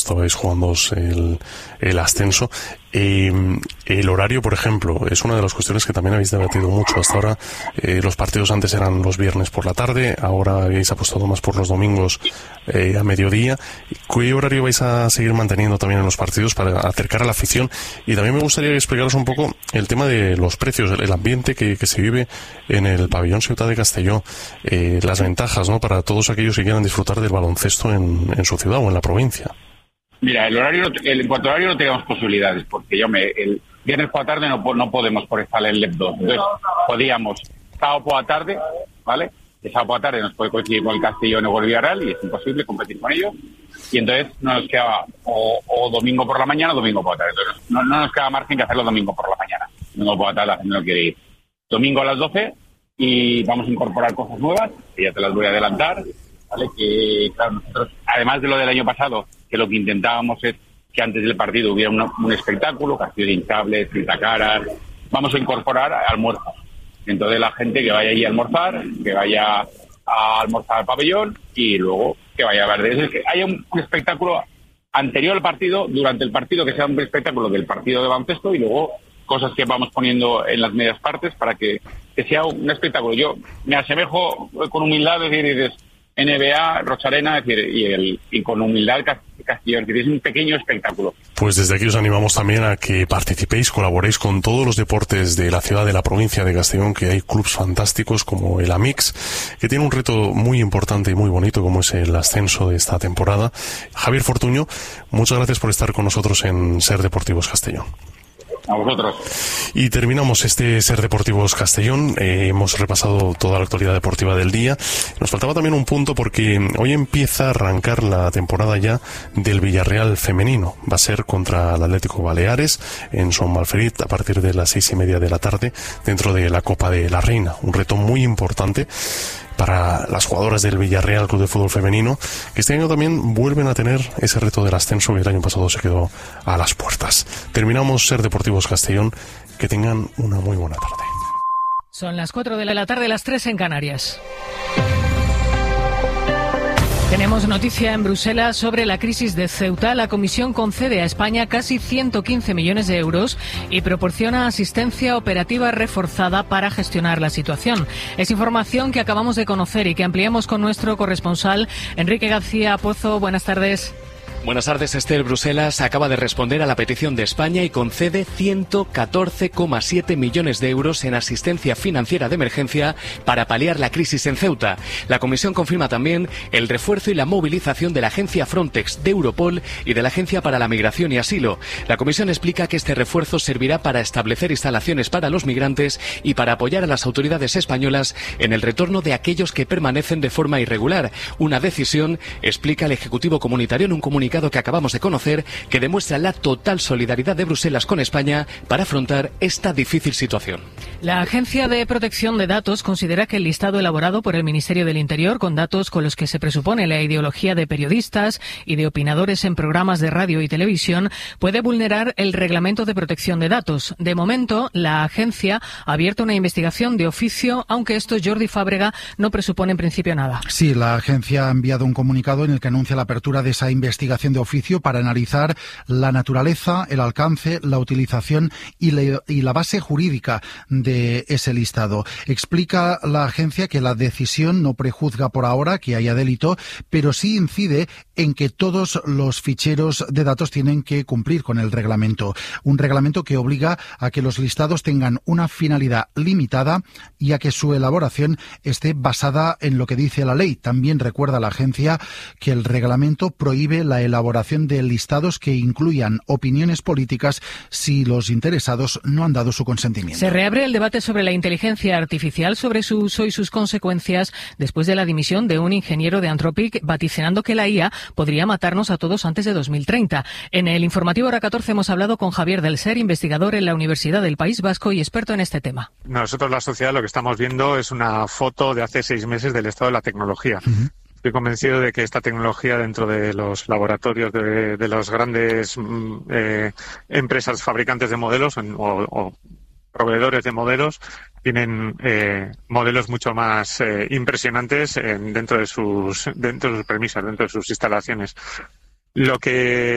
estabais jugándoos el ascenso. El horario, por ejemplo, es una de las cuestiones que también habéis debatido mucho. Hasta ahora los partidos antes eran los viernes por la tarde, ahora habéis apostado más por los domingos a mediodía. ¿Qué horario vais a seguir manteniendo también en los partidos para acercar a la afición? Y también me gustaría explicaros un poco el tema de los precios, el ambiente que se vive en el pabellón Ciutat de Castelló, las ventajas, ¿no?, para todos aquellos que quieran disfrutar del baloncesto en su ciudad o en la provincia. Mira, el horario, en cuanto al horario no tenemos posibilidades, porque el viernes por la tarde no podemos por estar en el LEP 2. Entonces, podíamos sábado por la tarde, ¿vale? El sábado por la tarde nos puede coincidir con el Castellón o el Villarreal y es imposible competir con ellos. Y entonces nos quedaba o domingo por la mañana o domingo por la tarde. Entonces, no nos queda margen que hacerlo domingo por la mañana. Domingo por la tarde la gente no quiere ir. Domingo a las 12 y vamos a incorporar cosas nuevas, que ya te las voy a adelantar, ¿vale? Que, claro, nosotros, además de lo del año pasado, que lo que intentábamos es que antes del partido hubiera un espectáculo, castillo de hinchables, pintacaras. Vamos a incorporar almuerzos. Entonces la gente que vaya allí a almorzar, que vaya a almorzar al pabellón y luego que vaya a ver. Es que haya un espectáculo anterior al partido, durante el partido, que sea un espectáculo del partido de baloncesto y luego cosas que vamos poniendo en las medias partes para que sea un espectáculo. Yo me asemejo con humildad, es decir, NBA, Rocharena, es decir, y con humildad Castellón, que es un pequeño espectáculo. Pues desde aquí os animamos también a que participéis, colaboréis con todos los deportes de la ciudad, de la provincia de Castellón, que hay clubs fantásticos como el Amix, que tiene un reto muy importante y muy bonito como es el ascenso de esta temporada. Javier Fortuño, muchas gracias por estar con nosotros en Ser Deportivos Castellón. A vosotros. Y terminamos este Ser Deportivos Castellón. Hemos repasado toda la actualidad deportiva del día. Nos faltaba también un punto porque hoy empieza a arrancar la temporada ya del Villarreal femenino. Va a ser contra el Atlético Baleares en Son Malferit a partir de las 6:30 de la tarde dentro de la Copa de la Reina. Un reto muy importante para las jugadoras del Villarreal Club de Fútbol Femenino, que este año también vuelven a tener ese reto del ascenso que el año pasado se quedó a las puertas. Terminamos Ser Deportivos Castellón. Que tengan una muy buena tarde. Son las 4 de la tarde, las 3 en Canarias. Tenemos noticia en Bruselas sobre la crisis de Ceuta. La Comisión concede a España casi 115 millones de euros y proporciona asistencia operativa reforzada para gestionar la situación. Es información que acabamos de conocer y que ampliamos con nuestro corresponsal Enrique García Pozo. Buenas tardes. Buenas tardes, Esther. Bruselas acaba de responder a la petición de España y concede 114,7 millones de euros en asistencia financiera de emergencia para paliar la crisis en Ceuta. La Comisión confirma también el refuerzo y la movilización de la agencia Frontex, de Europol y de la Agencia para la Migración y Asilo. La Comisión explica que este refuerzo servirá para establecer instalaciones para los migrantes y para apoyar a las autoridades españolas en el retorno de aquellos que permanecen de forma irregular. Una decisión, explica el Ejecutivo Comunitario en un comunicado que acabamos de conocer, que demuestra la total solidaridad de Bruselas con España para afrontar esta difícil situación. La Agencia de Protección de Datos considera que el listado elaborado por el Ministerio del Interior, con datos con los que se presupone la ideología de periodistas y de opinadores en programas de radio y televisión, puede vulnerar el Reglamento de Protección de Datos. De momento, la agencia ha abierto una investigación de oficio, aunque esto, Jordi Fábrega, no presupone en principio nada. Sí, la agencia ha enviado un comunicado en el que anuncia la apertura de esa investigación de oficio para analizar la naturaleza, el alcance, la utilización y la base jurídica de ese listado. Explica la agencia que la decisión no prejuzga por ahora que haya delito, pero sí incide en que todos los ficheros de datos tienen que cumplir con el reglamento. Un reglamento que obliga a que los listados tengan una finalidad limitada y a que su elaboración esté basada en lo que dice la ley. También recuerda la agencia que el reglamento prohíbe la elaboración de listados que incluyan opiniones políticas si los interesados no han dado su consentimiento. Se reabre el debate sobre la inteligencia artificial, sobre su uso y sus consecuencias después de la dimisión de un ingeniero de Anthropic vaticinando que la IA podría matarnos a todos antes de 2030. En el informativo Hora 14 hemos hablado con Javier del Ser, investigador en la Universidad del País Vasco y experto en este tema. Nosotros, la sociedad, lo que estamos viendo es una foto de hace 6 meses del estado de la tecnología. Estoy convencido de que esta tecnología dentro de los laboratorios de las grandes empresas fabricantes de modelos o proveedores de modelos tienen modelos mucho más impresionantes dentro de sus premisas, dentro de sus instalaciones. Lo que